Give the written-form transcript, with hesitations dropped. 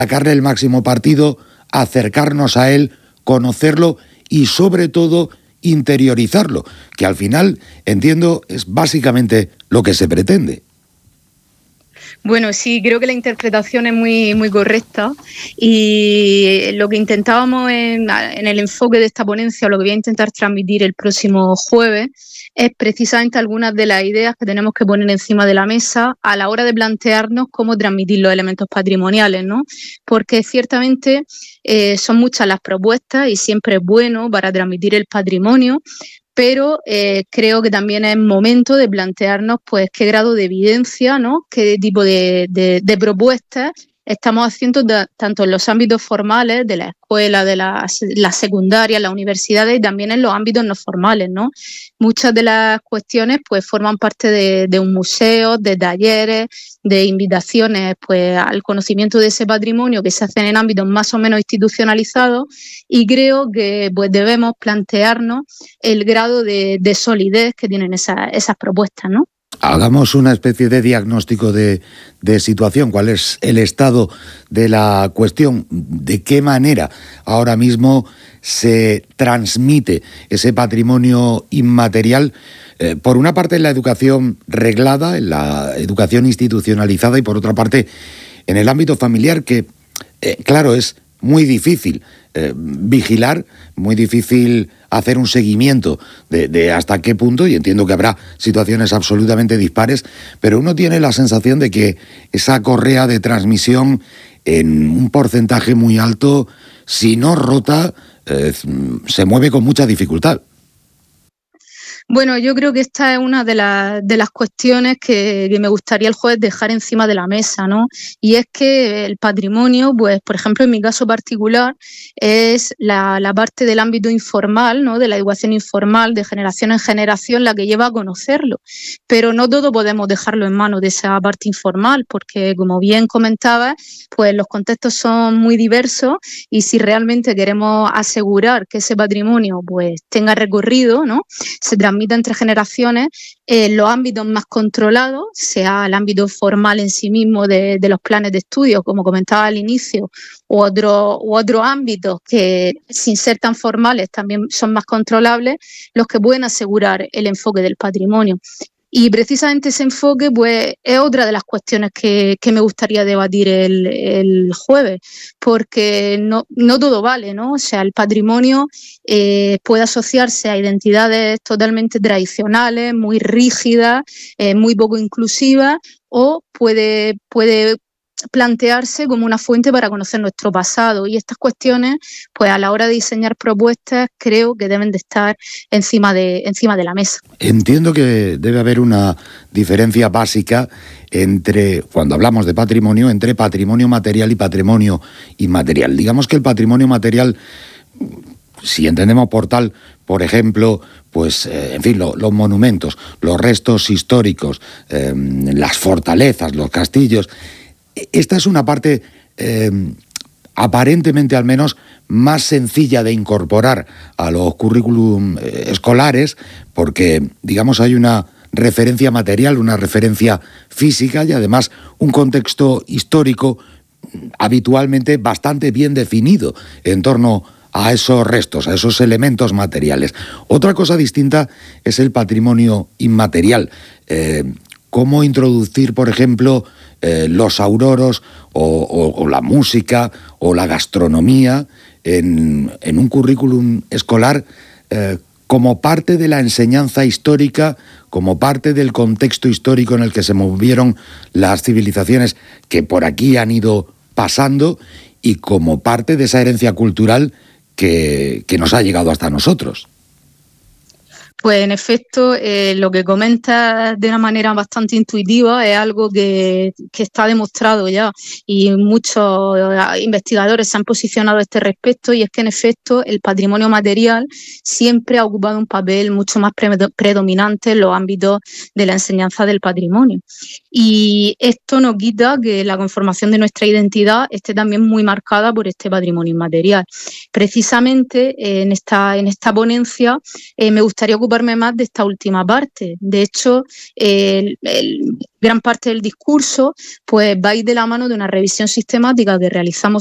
sacarle el máximo partido, acercarnos a él, conocerlo y sobre todo interiorizarlo, que al final, entiendo, es básicamente lo que se pretende. Bueno, sí, creo que la interpretación es muy correcta y lo que intentábamos en el enfoque de esta ponencia, lo que voy a intentar transmitir el próximo jueves, es precisamente algunas de las ideas que tenemos que poner encima de la mesa a la hora de plantearnos cómo transmitir los elementos patrimoniales, ¿no? Porque ciertamente son muchas las propuestas y siempre es bueno para transmitir el patrimonio, pero creo que también es momento de plantearnos pues qué grado de evidencia, ¿no? Qué tipo de propuestas estamos haciendo tanto en los ámbitos formales de la escuela, de la secundaria, las universidades y también en los ámbitos no formales, ¿no? Muchas de las cuestiones pues forman parte de un museo, de talleres, de invitaciones pues al conocimiento de ese patrimonio que se hacen en ámbitos más o menos institucionalizados y creo que pues debemos plantearnos el grado de solidez que tienen esas propuestas, ¿no? Hagamos una especie de diagnóstico de situación, cuál es el estado de la cuestión, de qué manera ahora mismo se transmite ese patrimonio inmaterial, por una parte en la educación reglada, en la educación institucionalizada y por otra parte en el ámbito familiar que, claro, es muy difícil vigilar, muy difícil hacer un seguimiento de hasta qué punto, y entiendo que habrá situaciones absolutamente dispares, pero uno tiene la sensación de que esa correa de transmisión en un porcentaje muy alto, si no rota, se mueve con mucha dificultad. Bueno, yo creo que esta es una de las cuestiones que me gustaría el jueves dejar encima de la mesa, ¿no? Y es que el patrimonio, pues, por ejemplo, en mi caso particular, es la parte del ámbito informal, ¿no? De la educación informal, de generación en generación, la que lleva a conocerlo. Pero no todo podemos dejarlo en manos de esa parte informal, porque, como bien comentaba, pues los contextos son muy diversos y si realmente queremos asegurar que ese patrimonio, pues, tenga recorrido, ¿no? Se transmite entre generaciones en los ámbitos más controlados, sea el ámbito formal en sí mismo de los planes de estudio, como comentaba al inicio, u otros ámbitos que sin ser tan formales también son más controlables, los que pueden asegurar el enfoque del patrimonio. Y precisamente ese enfoque pues, es otra de las cuestiones que me gustaría debatir el jueves, porque no todo vale, ¿no? O sea, el patrimonio puede asociarse a identidades totalmente tradicionales, muy rígidas, muy poco inclusivas, o puede plantearse como una fuente para conocer nuestro pasado. Y estas cuestiones, pues a la hora de diseñar propuestas, creo que deben de estar encima de la mesa. Entiendo que debe haber una diferencia básica entre, cuando hablamos de patrimonio, entre patrimonio material y patrimonio inmaterial. Digamos que el patrimonio material, si entendemos por tal, por ejemplo, pues, en fin, los monumentos, los restos históricos, las fortalezas, los castillos. Esta es una parte, aparentemente al menos, más sencilla de incorporar a los currículum escolares, porque, digamos, hay una referencia material, una referencia física y además un contexto histórico habitualmente bastante bien definido en torno a esos restos, a esos elementos materiales. Otra cosa distinta es el patrimonio inmaterial. Cómo introducir, por ejemplo, los auroros o la música o la gastronomía en un currículum escolar como parte de la enseñanza histórica, como parte del contexto histórico en el que se movieron las civilizaciones que por aquí han ido pasando y como parte de esa herencia cultural que nos ha llegado hasta nosotros. Pues en efecto, lo que comentas de una manera bastante intuitiva es algo que está demostrado ya y muchos investigadores se han posicionado a este respecto, y es que en efecto el patrimonio material siempre ha ocupado un papel mucho más predominante en los ámbitos de la enseñanza del patrimonio. Y esto no quita que la conformación de nuestra identidad esté también muy marcada por este patrimonio inmaterial. Precisamente en esta ponencia me gustaría ocupar preocuparme más de esta última parte. De hecho, gran parte del discurso pues va a ir de la mano de una revisión sistemática que realizamos